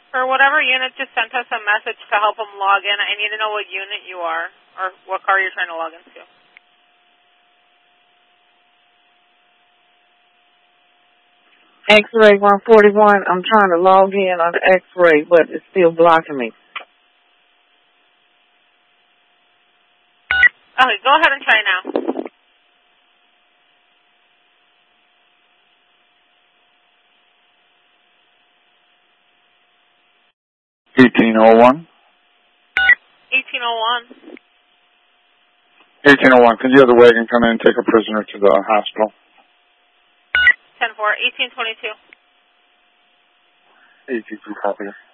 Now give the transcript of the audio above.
For whatever unit just sent us a message to help them log in, I need to know what unit you are or what car you're trying to log into. X-ray 141, I'm trying to log in on the X-ray, but it's still blocking me. Okay, go ahead and try now. $18.01. 1801. 1801, could you have the wagon come in and take a prisoner to the hospital? 10-4, 1822. 18 copy.